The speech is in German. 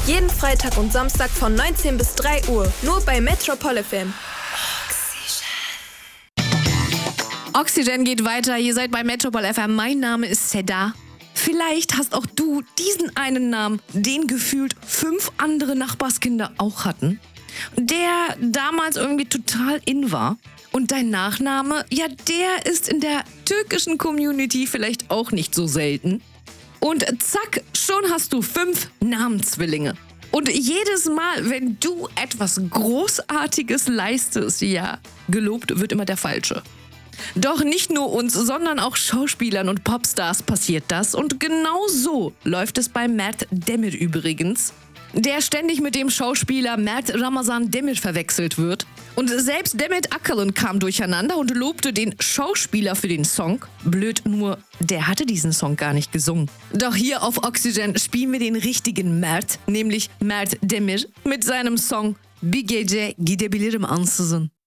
Jeden Freitag und Samstag von 19 bis 3 Uhr. Nur bei Metropol FM. Oxygen geht weiter. Ihr seid bei Metropol FM. Mein Name ist Seda. Vielleicht hast auch du diesen einen Namen, den gefühlt 5 andere Nachbarskinder auch hatten. Der damals irgendwie total in war. Und dein Nachname, ja, der ist in der türkischen Community vielleicht auch nicht so selten. Und zack, schon hast du 5 Namenszwillinge. Und jedes Mal, wenn du etwas Großartiges leistest, ja, gelobt wird immer der Falsche. Doch nicht nur uns, sondern auch Schauspielern und Popstars passiert das. Und genau so läuft es bei Mert Demir übrigens, der ständig mit dem Schauspieler Mert Ramazan Demir verwechselt wird. Und selbst Demet Akalın kam durcheinander und lobte den Schauspieler für den Song. Blöd nur, der hatte diesen Song gar nicht gesungen. Doch hier auf Oxygen spielen wir den richtigen Mert, nämlich Mert Demir, mit seinem Song Bir Gece Gidebilirim Ansızın.